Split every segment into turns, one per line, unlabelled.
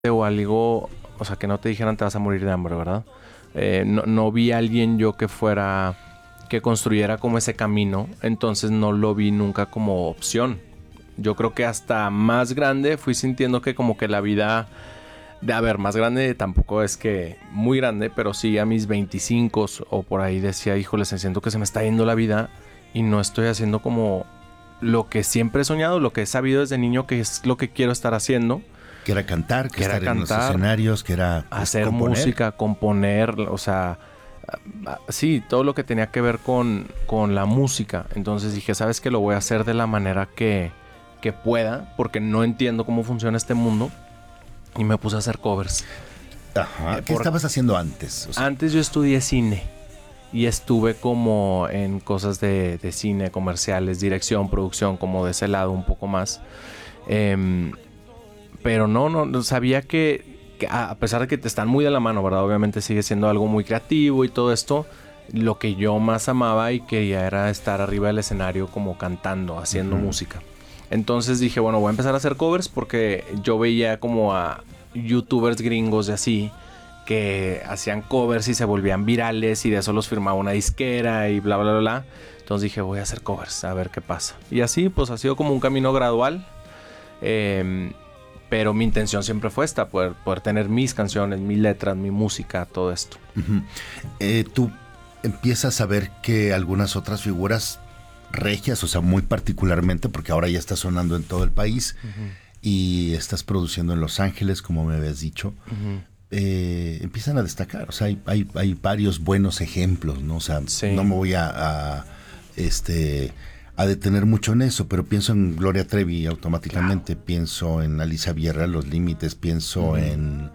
o algo, o sea, que no te dijeran te vas a morir de hambre, ¿verdad? No vi a alguien yo que construyera como ese camino, entonces no lo vi nunca como opción. Yo creo que hasta más grande fui sintiendo que como que la vida, a ver, más grande tampoco es que muy grande, pero sí a mis 25 o por ahí decía, híjole, siento que se me está yendo la vida y no estoy haciendo como lo que siempre he soñado, lo que he sabido desde niño que es lo que quiero estar haciendo.
Que era cantar, que
era
estar en los
cantar,
escenarios, que era pues,
hacer
componer.
música, componer, o sea, sí, todo lo que tenía que ver con la música. Entonces dije, ¿sabes qué? Lo voy a hacer de la manera que pueda, porque no entiendo cómo funciona este mundo. Y me puse a hacer covers.
Ajá. ¿Qué estabas haciendo antes?
O sea, antes yo estudié cine. Y estuve como en cosas de cine, comerciales, dirección, producción, como de ese lado un poco más. Pero no sabía que a pesar de que te están muy de la mano, ¿verdad? Obviamente sigue siendo algo muy creativo y todo esto. Lo que yo más amaba y quería era estar arriba del escenario como cantando, haciendo música. Entonces dije, bueno, voy a empezar a hacer covers porque yo veía como a youtubers gringos de así que hacían covers y se volvían virales y de eso los firmaba una disquera y bla, bla, bla, bla. Entonces dije, voy a hacer covers, a ver qué pasa. Y así, pues ha sido como un camino gradual. Pero mi intención siempre fue esta, poder tener mis canciones, mis letras, mi música, todo esto.
Tú empiezas a ver que algunas otras figuras regias, o sea, muy particularmente, porque ahora ya está sonando en todo el país y estás produciendo en Los Ángeles, como me habías dicho, empiezan a destacar. O sea, hay varios buenos ejemplos, ¿no? O sea, sí. No me voy a detener mucho en eso, pero pienso en Gloria Trevi automáticamente, claro. Pienso en Alicia Vierra, Los Límites, pienso en...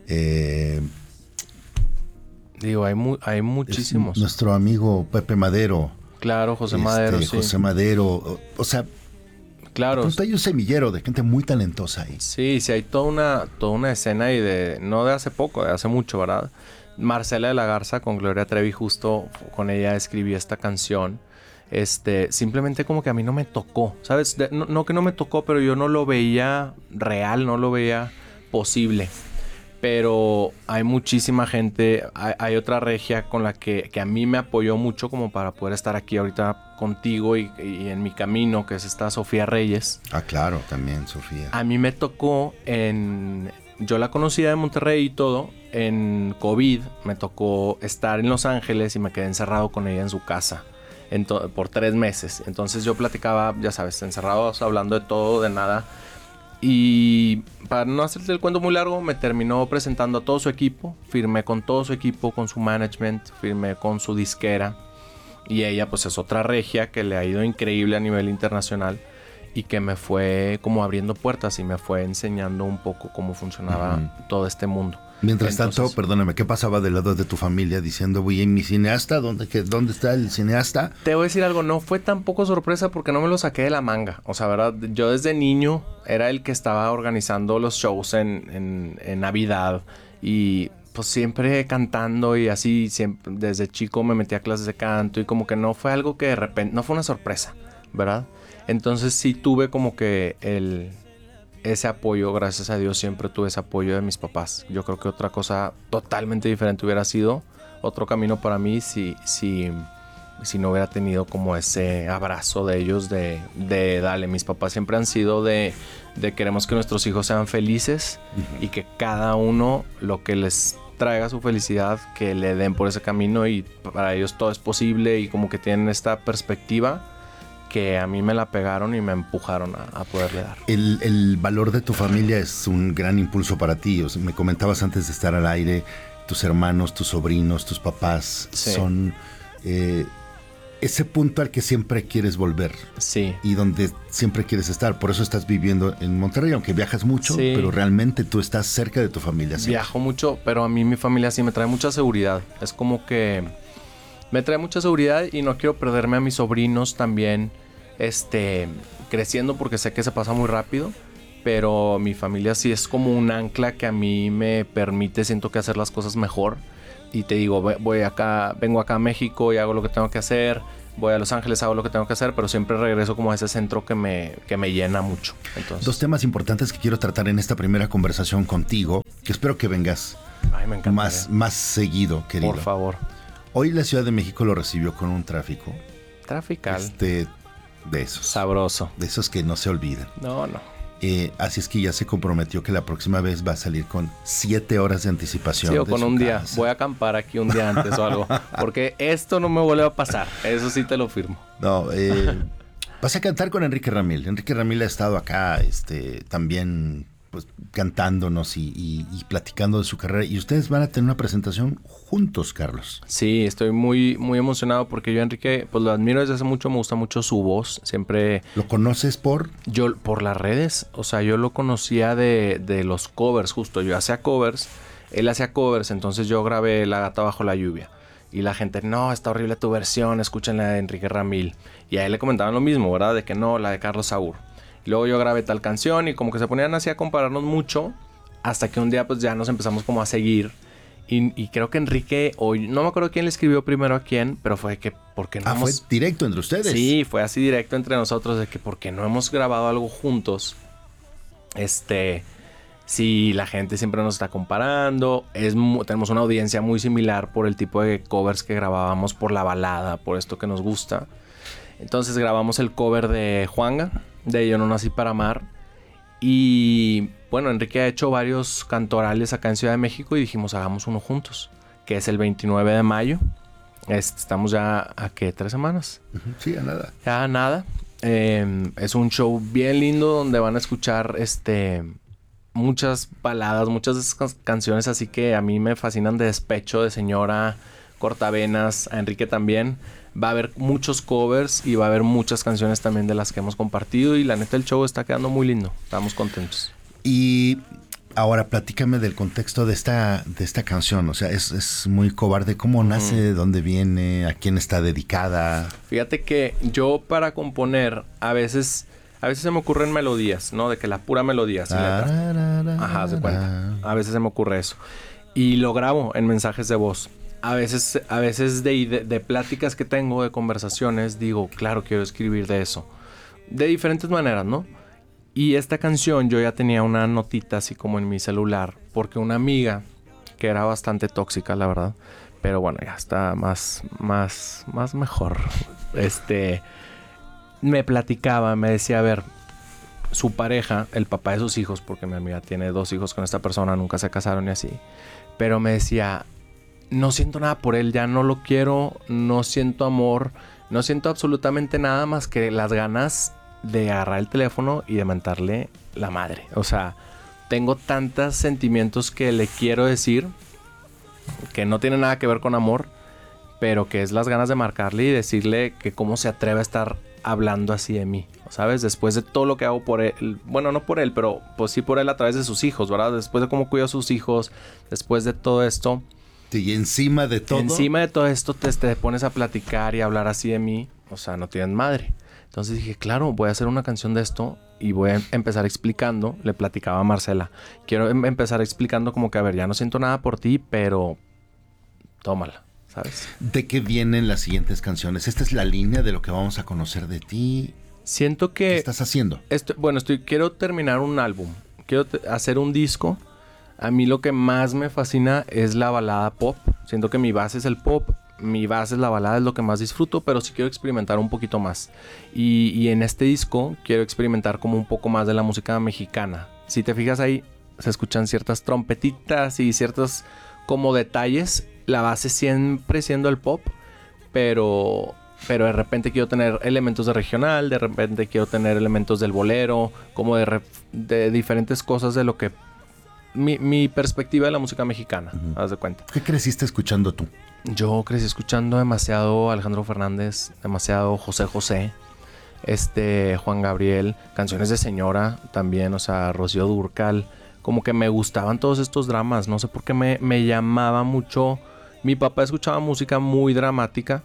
Digo, hay muchísimos.
Nuestro amigo Pepe Madero.
Claro, José Madero, sí.
José Madero, o sea...
Claro.
Hay un semillero de gente muy talentosa ahí.
Sí, hay toda una escena y no de hace poco, de hace mucho, ¿verdad? Marcela de la Garza con Gloria Trevi, justo con ella escribí esta canción. Simplemente como que a mí no me tocó, ¿sabes? No que no me tocó, pero yo no lo veía real, no lo veía posible. Pero hay muchísima gente, hay otra regia con la que a mí me apoyó mucho como para poder estar aquí ahorita contigo y en mi camino, que es esta Sofía Reyes.
Ah, claro, también Sofía.
A mí me tocó yo la conocía de Monterrey y todo. En COVID me tocó estar en Los Ángeles y me quedé encerrado con ella en su casa. Por 3 meses. Entonces yo platicaba, ya sabes, encerrados, hablando de todo, de nada. Y para no hacerte el cuento muy largo, me terminó presentando a todo su equipo. Firmé con todo su equipo, con su management, firmé con su disquera. Y ella pues es otra regia que le ha ido increíble a nivel internacional y que me fue como abriendo puertas y me fue enseñando un poco cómo funcionaba todo este mundo.
Mientras tanto, perdóname, ¿qué pasaba del lado de tu familia diciendo, oye, mi cineasta? ¿Dónde está el cineasta?
Te voy a decir algo, no fue tampoco sorpresa porque no me lo saqué de la manga. O sea, ¿verdad? Yo desde niño era el que estaba organizando los shows en Navidad y pues siempre cantando y así, siempre, desde chico me metí a clases de canto y como que no fue algo que de repente, no fue una sorpresa, ¿verdad? Entonces sí tuve como que ese apoyo, gracias a Dios siempre tuve ese apoyo de mis papás. Yo creo que otra cosa totalmente diferente hubiera sido otro camino para mí si no hubiera tenido como ese abrazo de ellos de dale. Mis papás siempre han sido de queremos que nuestros hijos sean felices y que cada uno lo que les traiga su felicidad, que le den por ese camino y para ellos todo es posible y como que tienen esta perspectiva que a mí me la pegaron y me empujaron a poderle dar.
El valor de tu familia es un gran impulso para ti. O sea, me comentabas antes de estar al aire, tus hermanos, tus sobrinos, tus papás son ese punto al que siempre quieres volver.
Sí.
Y donde siempre quieres estar. Por eso estás viviendo en Monterrey, aunque viajas mucho, pero realmente tú estás cerca de tu familia. Siempre.
Viajo mucho, pero a mí mi familia sí me trae mucha seguridad. Es como que me trae mucha seguridad y no quiero perderme a mis sobrinos también creciendo porque sé que se pasa muy rápido, pero mi familia sí es como un ancla que a mí me permite, siento que hacer las cosas mejor. Y te digo, vengo acá a México y hago lo que tengo que hacer, voy a Los Ángeles, hago lo que tengo que hacer, pero siempre regreso como a ese centro que me llena mucho. Entonces,
2 temas importantes que quiero tratar en esta primera conversación contigo, que espero que vengas
ay, me encanta.
más seguido, querido.
Por favor.
Hoy la Ciudad de México lo recibió con un tráfico.
Trafical.
De esos.
Sabroso.
De esos que no se olvidan.
No.
Así es que ya se comprometió que la próxima vez va a salir con 7 horas de anticipación.
Sí, o con un día. Voy a acampar aquí un día antes o algo. Porque esto no me vuelve a pasar. Eso sí te lo firmo.
No, vas a cantar con Enrique Ramil. Enrique Ramil ha estado acá también pues, cantándonos y platicando de su carrera. Y ustedes van a tener una presentación juntos, Carlos.
Sí, estoy muy, muy emocionado porque yo a Enrique pues lo admiro desde hace mucho. Me gusta mucho su voz. Siempre...
¿Lo conoces por?
Yo por las redes. O sea, yo lo conocía de los covers justo. Yo hacía covers. Él hacía covers. Entonces yo grabé La Gata Bajo la Lluvia. Y la gente, no, está horrible tu versión. Escuchen la de Enrique Ramil. Y a él le comentaban lo mismo, ¿verdad? De que no, la de Carlos Saúl. Y luego yo grabé tal canción y como que se ponían así a compararnos mucho. Hasta que un día pues ya nos empezamos como a seguir. Y creo que Enrique, hoy no me acuerdo quién le escribió primero a quién, pero fue que, ¿por qué no
fue directo entre ustedes.
Sí, fue así directo entre nosotros, de que ¿por qué no hemos grabado algo juntos? Sí, la gente siempre nos está comparando. Tenemos una audiencia muy similar por el tipo de covers que grabábamos, por la balada, por esto que nos gusta. Entonces grabamos el cover de Juanga, de Yo no nací para amar. Y bueno, Enrique ha hecho varios cantorales acá en Ciudad de México y dijimos, hagamos uno juntos, que es el 29 de mayo. Estamos ya a ¿qué? 3 semanas.
Sí, a nada.
Ya nada. Es un show bien lindo donde van a escuchar muchas baladas, muchas de esas canciones así que a mí me fascinan, de despecho, de señora, cortavenas, a Enrique también. Va a haber muchos covers y va a haber muchas canciones también de las que hemos compartido y la neta el show está quedando muy lindo. Estamos contentos.
Y ahora platícame del contexto de esta canción. O sea, es muy cobarde. ¿Cómo nace? ¿De dónde viene? ¿A quién está dedicada?
Fíjate que yo para componer a veces se me ocurren melodías, ¿no? De que la pura melodía. Sin letra. Ajá, se cuenta. A veces se me ocurre eso. Y lo grabo en mensajes de voz. A veces de pláticas que tengo, de conversaciones, digo, claro, quiero escribir de eso. De diferentes maneras, ¿no? Y esta canción yo ya tenía una notita así como en mi celular, porque una amiga, que era bastante tóxica, la verdad, pero bueno, ya está más mejor, me platicaba, me decía, a ver, su pareja, el papá de sus hijos, porque mi amiga tiene 2 hijos con esta persona, nunca se casaron y así, pero me decía, no siento nada por él, ya no lo quiero, no siento amor, no siento absolutamente nada más que las ganas de agarrar el teléfono y de mentarle la madre. O sea, tengo tantos sentimientos que le quiero decir que no tiene nada que ver con amor, pero que es las ganas de marcarle y decirle que cómo se atreve a estar hablando así de mí, ¿sabes? Después de todo lo que hago por él, bueno, no por él, pero pues sí por él a través de sus hijos, ¿verdad? Después de cómo cuido a sus hijos, después de todo esto.
Y encima de todo.
Encima de todo esto te pones a platicar y a hablar así de mí. O sea, no tienen madre. Entonces dije, claro, voy a hacer una canción de esto y voy a empezar explicando. Le platicaba a Marcela. Quiero empezar explicando como que, a ver, ya no siento nada por ti, pero tómala, ¿sabes?
¿De qué vienen las siguientes canciones? ¿Esta es la línea de lo que vamos a conocer de ti?
Siento que...
¿Qué estás haciendo?
Quiero terminar un álbum. Quiero hacer un disco. A mí lo que más me fascina es la balada pop. Siento que mi base es el pop, mi base es la balada, es lo que más disfruto, pero sí quiero experimentar un poquito más. Y en este disco quiero experimentar como un poco más de la música mexicana. Si te fijas ahí, se escuchan ciertas trompetitas y ciertos como detalles. La base siempre siendo el pop, pero de repente quiero tener elementos de regional, de repente quiero tener elementos del bolero, como de diferentes cosas de lo que... Mi perspectiva de la música mexicana, haz de cuenta.
¿Qué creciste escuchando tú?
Yo crecí escuchando demasiado Alejandro Fernández, demasiado José José, Juan Gabriel, canciones de señora también, o sea, Rocío Dúrcal. Como que me gustaban todos estos dramas, no sé por qué me llamaba mucho. Mi papá escuchaba música muy dramática,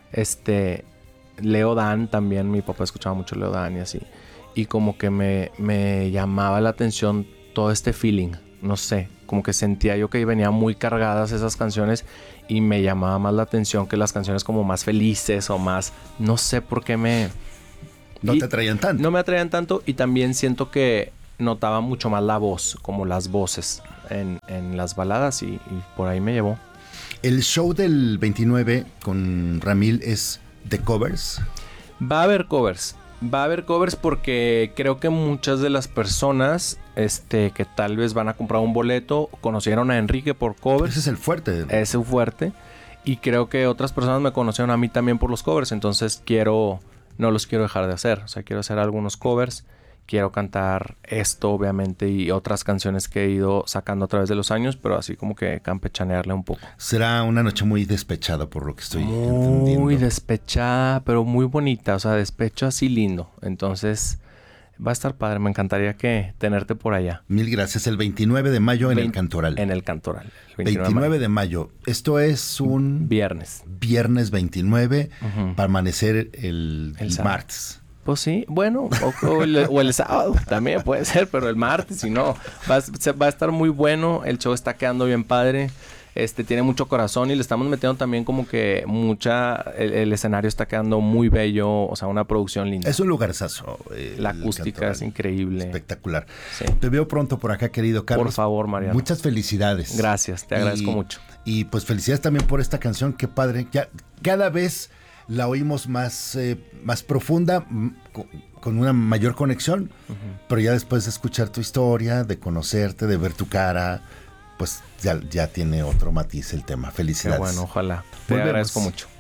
Leo Dan también, mi papá escuchaba mucho Leo Dan y así. Y como que me llamaba la atención todo este feeling no sé, como que sentía yo que venían muy cargadas esas canciones y me llamaba más la atención que las canciones como más felices o más, no sé por qué
no te atraían tanto.
No me atraían tanto y también siento que notaba mucho más la voz, como las voces en las baladas y por ahí me llevó.
El show del 29 con Ramil es de covers.
Va a haber covers. Va a haber covers porque creo que muchas de las personas que tal vez van a comprar un boleto conocieron a Enrique por covers.
Ese es el fuerte.
Ese es el fuerte. Y creo que otras personas me conocieron a mí también por los covers. Entonces no los quiero dejar de hacer. O sea, quiero hacer algunos covers. Quiero cantar esto, obviamente, y otras canciones que he ido sacando a través de los años, pero así como que campechanearle un poco.
Será una noche muy despechada, por lo que estoy entendiendo.
Muy despechada, pero muy bonita. O sea, despecho así lindo. Entonces, va a estar padre. Me encantaría tenerte por allá.
Mil gracias. El 29 de mayo en el Cantoral.
En el Cantoral.
29 de mayo. Esto es un...
Viernes
29 para amanecer el martes.
Pues sí, bueno, o el sábado también puede ser, pero el martes, si no, va a estar muy bueno, el show está quedando bien padre, tiene mucho corazón y le estamos metiendo también como que el escenario está quedando muy bello, o sea, una producción linda.
Es un lugarzazo.
La acústica es increíble.
Espectacular. Sí. Te veo pronto por acá, querido Carlos.
Por favor, Mariano.
Muchas felicidades.
Gracias, te agradezco mucho.
Y pues felicidades también por esta canción, qué padre. Ya, cada vez la oímos más profunda, con una mayor conexión, pero ya después de escuchar tu historia, de conocerte, de ver tu cara, pues ya tiene otro matiz el tema. Felicidades.
Qué bueno, ojalá. Te agradezco mucho.